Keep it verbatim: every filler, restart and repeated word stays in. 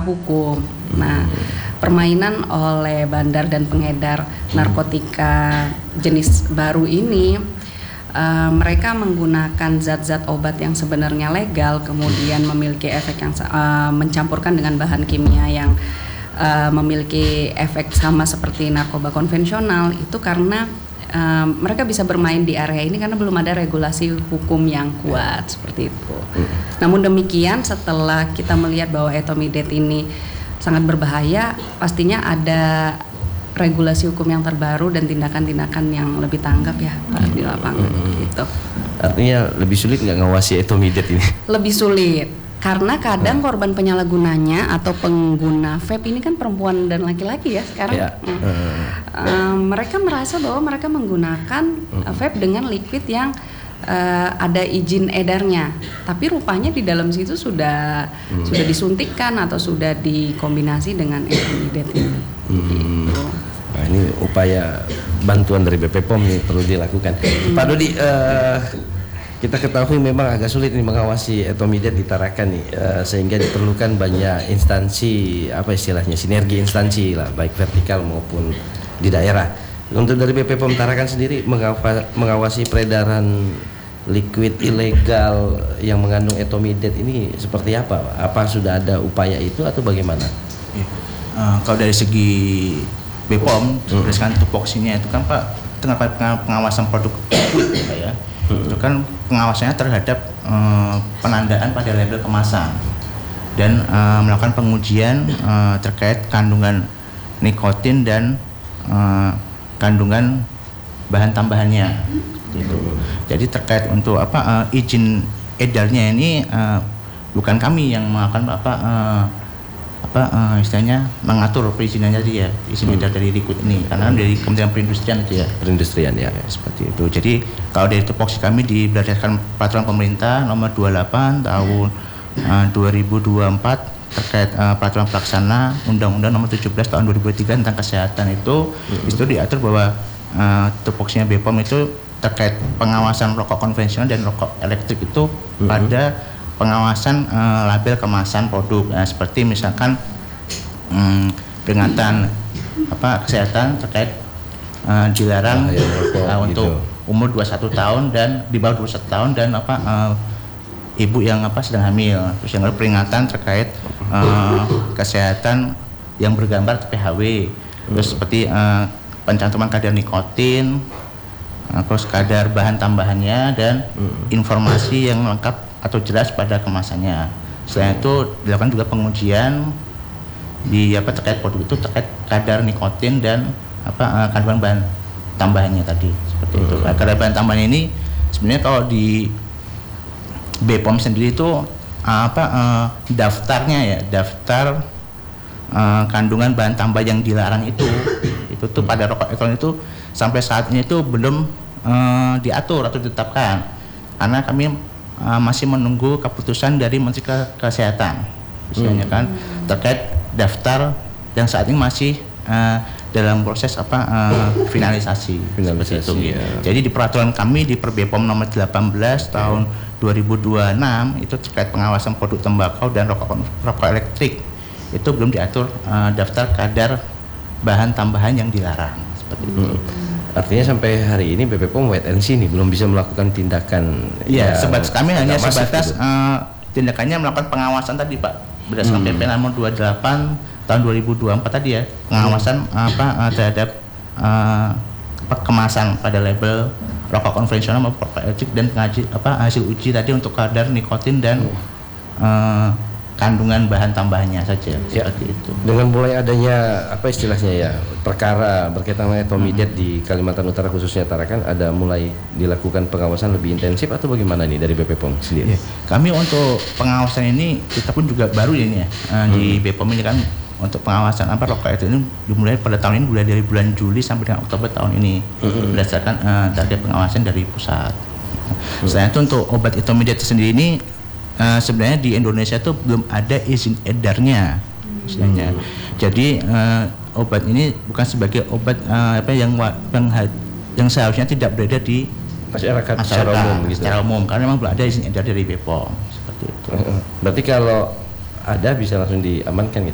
hukum. Nah, permainan oleh bandar dan pengedar narkotika jenis baru ini, uh, mereka menggunakan zat-zat obat yang sebenarnya legal, kemudian memiliki efek yang uh, mencampurkan dengan bahan kimia yang uh, memiliki efek sama seperti narkoba konvensional. Itu karena uh, mereka bisa bermain di area ini karena belum ada regulasi hukum yang kuat, seperti itu. Namun demikian, setelah kita melihat bahwa etomidate ini sangat berbahaya, pastinya ada regulasi hukum yang terbaru dan tindakan-tindakan yang lebih tanggap ya Pak di lapangan. Hmm. Gitu. Artinya lebih sulit nggak ngawasi etomidate ini? Lebih sulit karena kadang hmm. korban penyalahgunanya atau pengguna vape ini kan perempuan dan laki-laki ya sekarang. Ya. Hmm. Hmm. Uh, mereka merasa bahwa mereka menggunakan hmm. vape dengan liquid yang Uh, ada izin edarnya, tapi rupanya di dalam situ sudah hmm. sudah disuntikkan atau sudah dikombinasi dengan etomidate ini. Hmm. Gitu. Nah, ini upaya bantuan dari B P P O M nih perlu dilakukan. Hmm. Pak Dodi, uh, kita ketahui memang agak sulit nih mengawasi etomidate di Tarakan nih, uh, sehingga diperlukan banyak instansi, apa istilahnya, sinergi instansi lah, baik vertikal maupun di daerah. Untuk dari B P P O M Tarakan sendiri mengawasi peredaran liquid ilegal yang mengandung etomidate ini seperti apa? Apa sudah ada upaya itu atau bagaimana? Ya. Uh, kalau dari segi B P O M, berdasarkan hmm. tupoksinya itu kan Pak, tengah pengawasan produk liquid ya, hmm. itu kan pengawasannya terhadap uh, penandaan pada label kemasan dan uh, melakukan pengujian uh, terkait kandungan nikotin dan uh, kandungan bahan tambahannya gitu. Jadi terkait untuk apa uh, izin edarnya ini uh, bukan kami yang melakukan apa uh, apa uh, istilahnya mengatur perizinannya dia, izin edar dari liquid ini karena dari Kementerian Perindustrian itu ya. Perindustrian ya. ya seperti itu. Jadi kalau dari tupoksi kami di berdasarkan peraturan pemerintah nomor dua puluh delapan tahun uh, dua ribu dua puluh empat terkait uh, peraturan pelaksana Undang-Undang Nomor tujuh belas Tahun dua ribu tiga tentang kesehatan itu, mm-hmm. itu diatur bahwa uh, tupoksinya B P O M itu terkait pengawasan rokok konvensional dan rokok elektrik itu mm-hmm. pada pengawasan uh, label kemasan produk, nah, seperti misalkan um, peringatan apa kesehatan terkait uh, dilarang ah, ya, rokok, uh, untuk gitu. Umur dua puluh satu tahun dan di bawah dua puluh satu tahun dan apa uh, ibu yang apa sedang hamil, terus yang ada peringatan terkait uh, kesehatan yang bergambar P H W, terus seperti uh, pencantuman kadar nikotin, uh, terus kadar bahan tambahannya dan informasi yang lengkap atau jelas pada kemasannya. Selain itu dilakukan juga pengujian di apa terkait produk itu terkait kadar nikotin dan apa uh, kandungan bahan tambahannya tadi seperti itu. Nah, kadar bahan tambahannya ini sebenarnya kalau di B P O M sendiri itu apa uh, daftarnya ya daftar uh, kandungan bahan tambah yang dilarang itu itu tuh pada rokok elektronik itu sampai saat ini itu belum uh, diatur atau ditetapkan karena kami uh, masih menunggu keputusan dari Menteri Kesehatan misalnya hmm. kan terkait daftar yang saat ini masih uh, dalam proses apa uh, finalisasi, finalisasi itu, ya. Jadi di peraturan kami di Per B P O M nomor delapan belas tahun dua ribu dua puluh enam itu terkait pengawasan produk tembakau dan rokok rokok elektrik itu belum diatur uh, daftar kadar bahan tambahan yang dilarang seperti itu. Hmm. Artinya sampai hari ini B P P O M wait and see nih belum bisa melakukan tindakan. Iya, ya, sebatas kami hanya sebatas uh, tindakannya melakukan pengawasan tadi Pak berdasarkan hmm. P P nomor dua puluh delapan tahun dua ribu dua puluh empat tadi ya pengawasan hmm. apa uh, terhadap uh, kemasan pada label rokok konvensional maupun rokok elektrik dan pengaji, apa hasil uji tadi untuk kadar nikotin dan hmm. uh, kandungan bahan tambahannya saja ya. Seperti itu. Dengan mulai adanya apa istilahnya ya perkara berkaitan dengan etomidate hmm. di Kalimantan Utara khususnya Tarakan ada mulai dilakukan pengawasan lebih intensif atau bagaimana nih dari B P P O M sendiri? Ya, kami untuk pengawasan ini kita pun juga baru ini ya uh, hmm. di B P O M ini kan untuk pengawasan apa rokok itu ini dimulai pada tahun ini mulai dari bulan Juli sampai dengan Oktober tahun ini mm-hmm. berdasarkan uh, target pengawasan dari pusat. Mm-hmm. Selain itu untuk obat etomidate sendiri ini uh, sebenarnya di Indonesia itu belum ada izin edarnya, istilahnya. Mm-hmm. Jadi uh, obat ini bukan sebagai obat uh, apa yang yang yang seharusnya tidak berada di masyarakat, masyarakat secara umum, gitu. Secara umum karena memang belum ada izin edar dari B P O M seperti itu. Berarti kalau ada bisa langsung diamankan gitu.